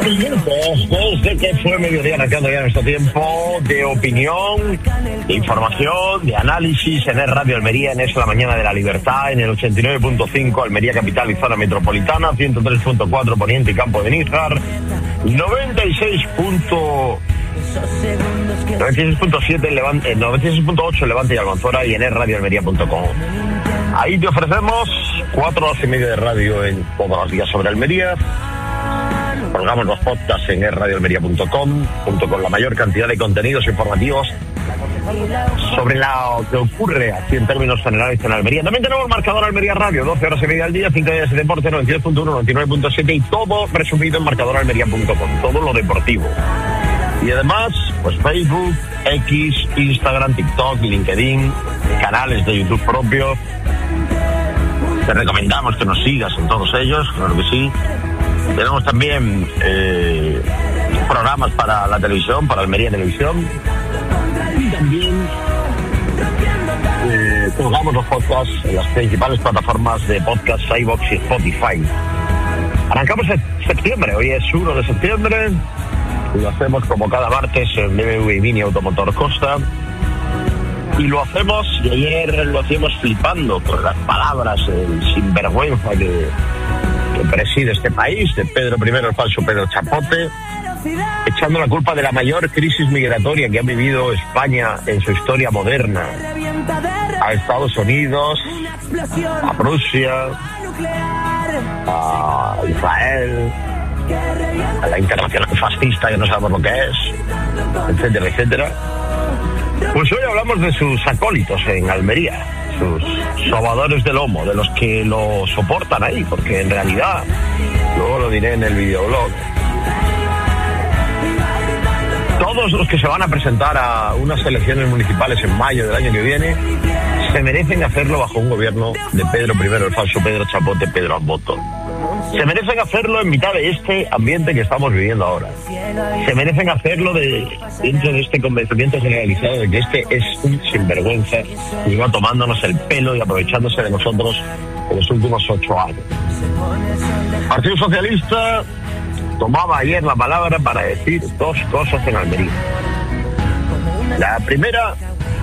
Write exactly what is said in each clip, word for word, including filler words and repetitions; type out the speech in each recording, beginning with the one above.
Desde que fue mediodía, arrancando ya nuestro tiempo de opinión, de información, de análisis en el Radio Almería, en Es la Mañana de la Libertad, en el ochenta y nueve punto cinco Almería Capital y Zona Metropolitana, ciento tres punto cuatro Poniente y Campo de Níjar, noventa y seis punto siete Levante, noventa y seis punto ocho Levante y Almanzora, y en el radio almería punto com. Ahí te ofrecemos cuatro horas y media de radio en todos los días sobre Almería. Colgamos los podcasts en radio almería punto com, junto con la mayor cantidad de contenidos informativos sobre lo que ocurre aquí en términos generales en Almería. También tenemos marcador Almería Radio, doce horas y media al día, cinco días de deporte, noventa y dos punto uno, noventa y nueve punto siete, y todo resumido en marcador almería punto com, todo lo deportivo. Y además, pues Facebook, X, Instagram, TikTok, LinkedIn, canales de YouTube propios. Te recomendamos que nos sigas en todos ellos, claro que sí. Tenemos también eh, programas para la televisión, para Almería Televisión. Y también eh, colgamos los podcasts en las principales plataformas de podcast, iVoox y Spotify. Arrancamos en septiembre, hoy es uno de septiembre. Y lo hacemos como cada martes en B M W Mini Automotor Costa. Y lo hacemos, y ayer lo hacíamos flipando con las palabras, el sinvergüenza que... que preside este país, de Pedro primero, el falso Pedro Chapote, echando la culpa de la mayor crisis migratoria que ha vivido España en su historia moderna a Estados Unidos, a Rusia, a Israel, a la internacional fascista que no sabemos lo que es, etcétera, etcétera. Pues hoy hablamos de sus acólitos en Almería, sus sobadores de lomo, de los que lo soportan ahí, porque en realidad, luego lo diré en el videoblog, todos los que se van a presentar a unas elecciones municipales en mayo del año que viene se merecen hacerlo bajo un gobierno de Pedro primero, el falso Pedro Chapote, Pedro Amboto. Se merecen hacerlo en mitad de este ambiente que estamos viviendo ahora. Se merecen hacerlo de, dentro de este convencimiento generalizado de que este es un sinvergüenza y va tomándonos el pelo y aprovechándose de nosotros en los últimos ocho años. El Partido Socialista tomaba ayer la palabra para decir dos cosas en Almería. La primera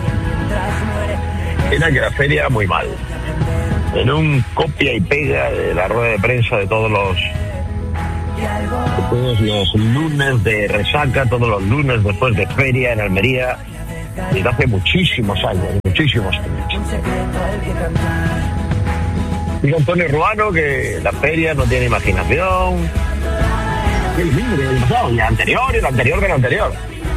era que la feria era muy mal. En un copia y pega de la rueda de prensa de todos los de todos los lunes de resaca, todos los lunes después de feria en Almería, desde hace muchísimos años, muchísimos años. Dijo Antonio Ruano que la feria no tiene imaginación. Y la anterior, y la anterior de la anterior.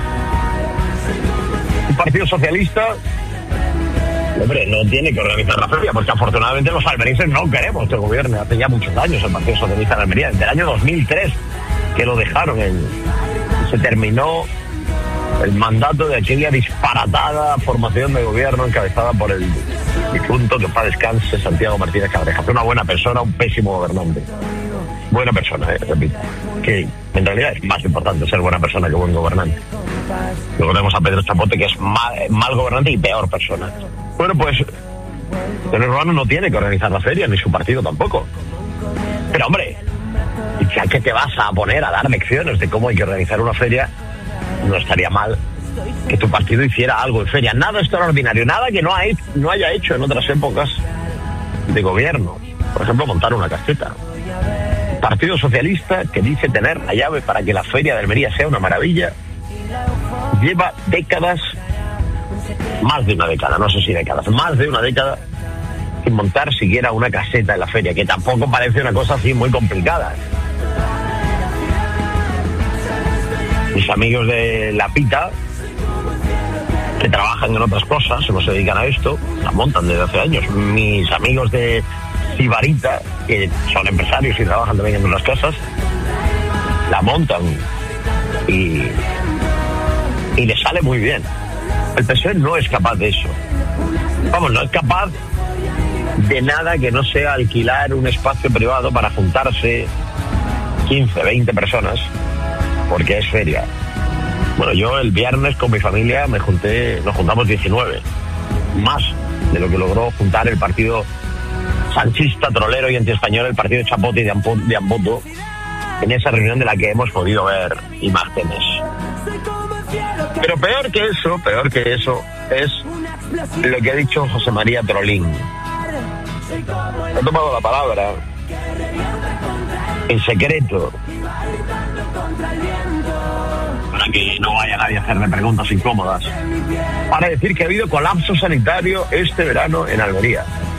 El Partido Socialista, hombre, no tiene que organizar la feria, porque afortunadamente los almerienses no queremos que gobierne. Hace ya muchos años el Partido Socialista en Almería, desde el año dos mil tres, que lo dejaron. En, se terminó el mandato de aquella disparatada formación de gobierno encabezada por el difunto, que para descanse, Santiago Martínez Cabreja. Fue una buena persona, un pésimo gobernante. Buena persona, eh, repito. Que en realidad es más importante ser buena persona que buen gobernante. Luego tenemos a Pedro Chapote, que es mal, mal gobernante y peor persona. Bueno, pues el urbano no tiene que organizar la feria, ni su partido tampoco. Pero hombre, ya que te vas a poner a dar lecciones de cómo hay que organizar una feria, no estaría mal que tu partido hiciera algo en feria. Nada extraordinario, nada que no, hay, no haya hecho en otras épocas de gobierno. Por ejemplo, montar una caseta. Partido Socialista, que dice tener la llave para que la feria de Almería sea una maravilla, lleva décadas, más de una década, no sé si décadas, más de una década, sin montar siquiera una caseta en la feria, que tampoco parece una cosa así muy complicada. Mis amigos de La Pita, que trabajan en otras cosas, no se dedican a esto, la montan desde hace años. Mis amigos de Sibarita, que son empresarios y trabajan también en unas casas, la montan y, y les sale muy bien. El P S O E no es capaz de eso. Vamos, no es capaz de nada que no sea alquilar un espacio privado para juntarse quince, veinte personas, porque es feria. Bueno, yo el viernes con mi familia me junté, nos juntamos diecinueve, más de lo que logró juntar el partido sanchista, trolero y antiespañol, el partido Chapote y de Amboto, en esa reunión de la que hemos podido ver imágenes. Pero peor que eso, peor que eso, es lo que ha dicho José María Trolín. Ha tomado la palabra en secreto para que no vaya nadie a hacerme preguntas incómodas, para decir que ha habido colapso sanitario este verano en Almería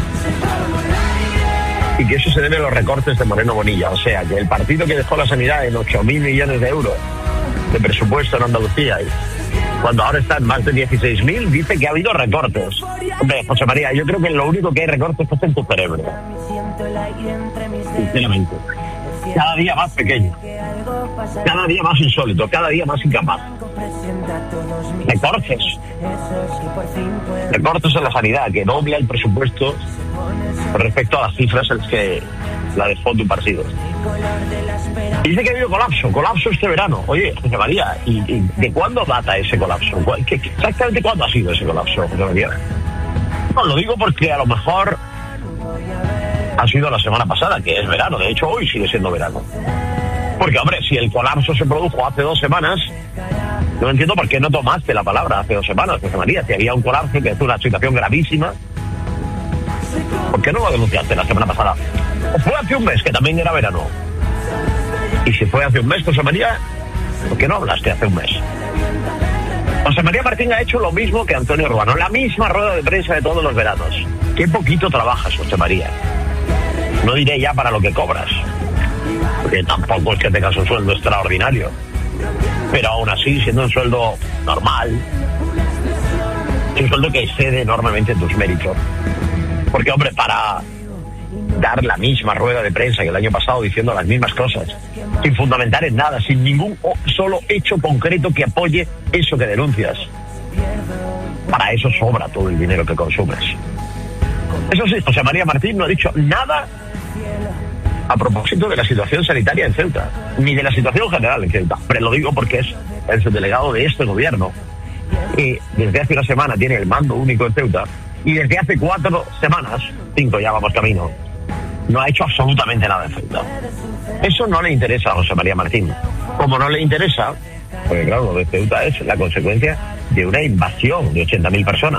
y que eso se debe a los recortes de Moreno Bonilla. O sea, que el partido que dejó la sanidad en ocho mil millones de euros de presupuesto en Andalucía, y cuando ahora está en más de dieciséis mil, dice que ha habido recortes. Hombre, José María, yo creo que lo único que hay recortes es en tu cerebro. Sinceramente. Cada día más pequeño, cada día más insólito, cada día más incapaz. Recortes. Recortes en la sanidad, que dobla el presupuesto con respecto a las cifras en las que la dejó tu partido. Y dice que ha habido colapso, colapso este verano. Oye, José María, ¿y, y de cuándo data ese colapso? ¿Qué, exactamente cuándo ha sido ese colapso, José María? No, lo digo porque a lo mejor ha sido la semana pasada, que es verano. De hecho, hoy sigue siendo verano. Porque, hombre, si el colapso se produjo hace dos semanas, no entiendo por qué no tomaste la palabra hace dos semanas, José María. Si había un colapso, que es una situación gravísima, ¿por qué no lo denunciaste la semana pasada? O fue hace un mes, que también era verano. Y si fue hace un mes, José María, ¿por qué no hablaste hace un mes? José María Martín ha hecho lo mismo que Antonio Ruano, la misma rueda de prensa de todos los veranos. Qué poquito trabajas, José María. No diré ya para lo que cobras, porque tampoco es que tengas un sueldo extraordinario, pero aún así, siendo un sueldo normal, un sueldo que excede enormemente tus méritos. Porque, hombre, para dar la misma rueda de prensa que el año pasado diciendo las mismas cosas, sin fundamentar en nada, sin ningún solo hecho concreto que apoye eso que denuncias, para eso sobra todo el dinero que consumes. Eso sí, José María Martín no ha dicho nada a propósito de la situación sanitaria en Ceuta, ni de la situación general en Ceuta. Pero lo digo porque es el subdelegado de este gobierno, que desde hace una semana tiene el mando único en Ceuta, y desde hace cuatro semanas, cinco ya vamos camino, no ha hecho absolutamente nada en Ceuta. Eso no le interesa a José María Martín. Como no le interesa, porque claro, lo de Ceuta es la consecuencia de una invasión de ochenta mil personas.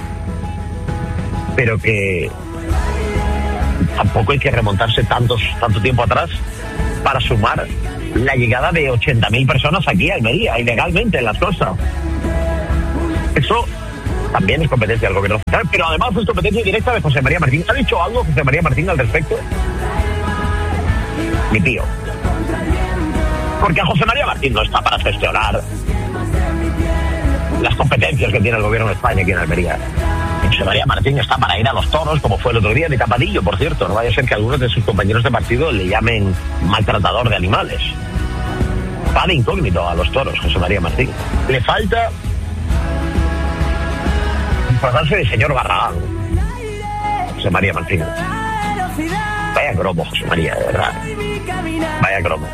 Pero que tampoco hay que remontarse tantos, tanto tiempo atrás para sumar la llegada de ochenta mil personas aquí a Almería, ilegalmente en las costas. Eso también es competencia del gobierno central, pero además es competencia directa de José María Martín. ¿Ha dicho algo José María Martín al respecto? Mi tío. Porque a José María Martín no está para gestionar las competencias que tiene el gobierno de España aquí en Almería. José María Martín está para ir a los toros, como fue el otro día de Tapadillo, por cierto. No vaya a ser que algunos de sus compañeros de partido le llamen maltratador de animales. Va de incógnito a los toros, José María Martín. Le falta disfrazarse de señor Barragán, José María Martín. Vaya cromo, José María, de verdad. Vaya cromo.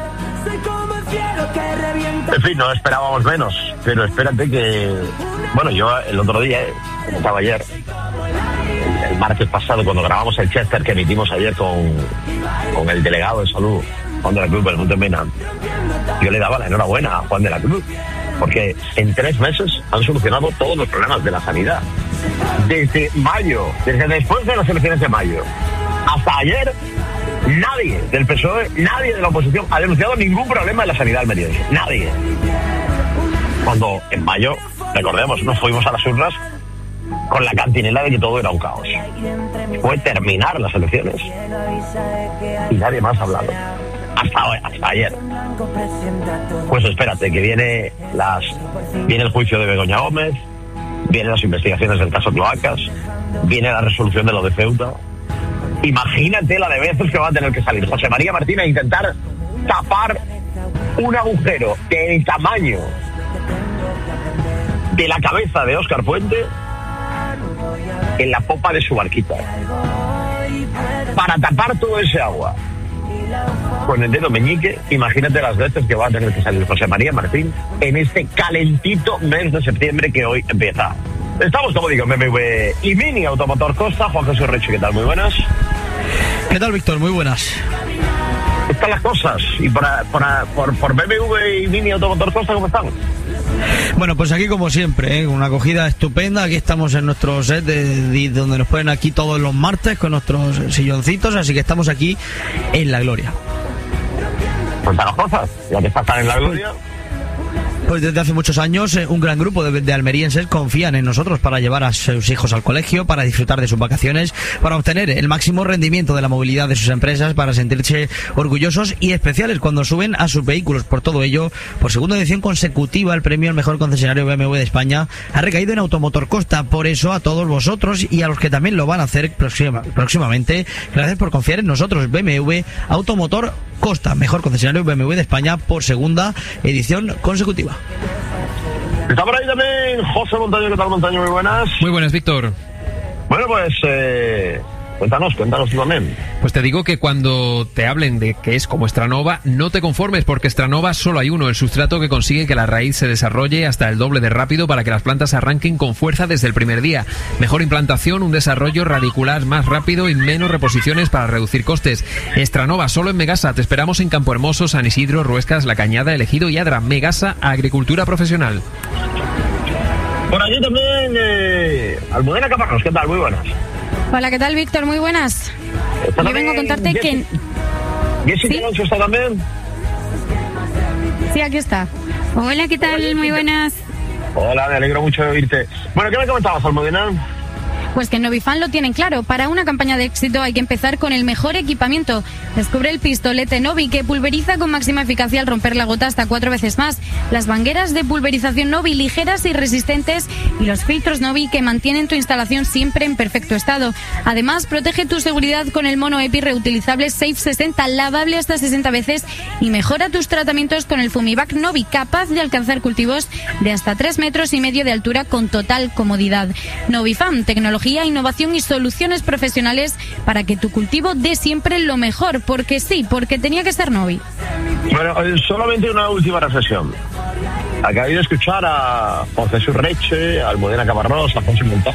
En fin, no esperábamos menos, pero espérate que... Bueno, yo el otro día, como estaba ayer, el, el martes pasado, cuando grabamos el Chester que emitimos ayer con, con el delegado de salud, Juan de la Cruz, Belmonte Mena, yo le daba la enhorabuena a Juan de la Cruz, porque en tres meses han solucionado todos los problemas de la sanidad. Desde mayo, desde después de las elecciones de mayo, hasta ayer, nadie del P S O E, nadie de la oposición ha denunciado ningún problema en la sanidad almeriense. Nadie. Cuando en mayo, recordemos, nos fuimos a las urnas con la cantinela de que todo era un caos. Fue terminar las elecciones y nadie más ha hablado. Hasta hoy, hasta ayer. Pues espérate, que viene las viene el juicio de Begoña Gómez, vienen las investigaciones del caso Cloacas, viene la resolución de lo de Ceuta. Imagínate la de veces que va a tener que salir José María Martín a intentar tapar un agujero del tamaño de la cabeza de Óscar Puente en la popa de su barquita, para tapar todo ese agua con el dedo meñique. Imagínate las veces que va a tener que salir José María Martín en este calentito mes de septiembre que hoy empieza. Estamos, como digo, en B M W y Mini Automotor Costa. Juan José Reche, ¿qué tal? Muy buenas. ¿Qué tal, Víctor? Muy buenas. están las cosas. Y para, para, por, por B M W y Mini Automotor Costa, ¿cómo están? Bueno, pues aquí como siempre, ¿eh? Una acogida estupenda. Aquí estamos en nuestro set de, de, donde nos ponen aquí todos los martes con nuestros silloncitos, así que estamos aquí en la gloria. Cuéntanos cosas, ya que estás tan en la gloria. Pues desde hace muchos años eh, un gran grupo de, de almerienses confían en nosotros para llevar a sus hijos al colegio, para disfrutar de sus vacaciones, para obtener el máximo rendimiento de la movilidad de sus empresas, para sentirse orgullosos y especiales cuando suben a sus vehículos. Por todo ello, por segunda edición consecutiva, el premio al mejor concesionario B M W de España ha recaído en Automotor Costa. Por eso, a todos vosotros y a los que también lo van a hacer próxima, próximamente, gracias por confiar en nosotros. B M W Automotor Costa, mejor concesionario B M W de España por segunda edición consecutiva. Está por ahí también José Montaño. ¿Qué tal, Montaño? Muy buenas. Muy buenas, Víctor. Bueno, pues eh, cuéntanos, cuéntanos tú también. Pues te digo que cuando te hablen de que es como Stranova, no te conformes, porque Stranova solo hay uno, el sustrato que consigue que la raíz se desarrolle hasta el doble de rápido para que las plantas arranquen con fuerza desde el primer día. Mejor implantación, un desarrollo radicular más rápido y menos reposiciones para reducir costes. Stranova, solo en Megasa. Te esperamos en Campo Hermoso, San Isidro, Ruescas, La Cañada, El Ejido y Adra. Megasa, Agricultura Profesional. Por allí también eh, Almudena Caparrós. ¿Qué tal? Muy buenas. Hola, ¿qué tal, Víctor? Muy buenas. Yo vengo a contarte Jessy, que... ¿Jessy ¿Sí? Alonso está también? Sí, aquí está. Hola, ¿qué tal? Hola, Muy buenas. Hola, me alegro mucho de oírte. Bueno, ¿qué me comentabas, Almudena? Pues que en Novifan lo tienen claro. Para una campaña de éxito hay que empezar con el mejor equipamiento. Descubre el pistolete Novi, que pulveriza con máxima eficacia al romper la gota hasta cuatro veces más. Las mangueras de pulverización Novi, ligeras y resistentes, y los filtros Novi, que mantienen tu instalación siempre en perfecto estado. Además, protege tu seguridad con el mono EPI reutilizable Safe sesenta, lavable hasta sesenta veces, y mejora tus tratamientos con el Fumivac Novi, capaz de alcanzar cultivos de hasta tres metros y medio de altura con total comodidad. Novifan, tecnología, innovación y soluciones profesionales para que tu cultivo dé siempre lo mejor, porque sí, porque tenía que ser Novi. Bueno, solamente una última reflexión. Acabé de escuchar a José Jesús Reche, a Almudena Caparrós, a Alfonso Montaño,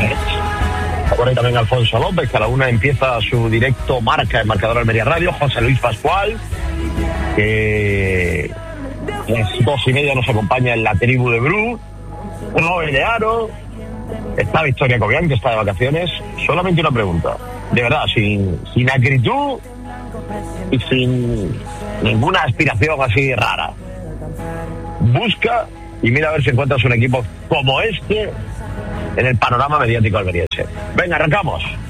ahora también a Alfonso López, que a la una empieza su directo marca en Marcador Almería Radio, José Luis Pascual, que a las dos y media nos acompaña en la tribu de Bru, un joven de Aro. Está Victoria Cobian, que está de vacaciones. Solamente una pregunta, de verdad, sin, sin acritud y sin ninguna aspiración así rara. Busca y mira a ver si encuentras un equipo como este en el panorama mediático almeriense. Venga, arrancamos.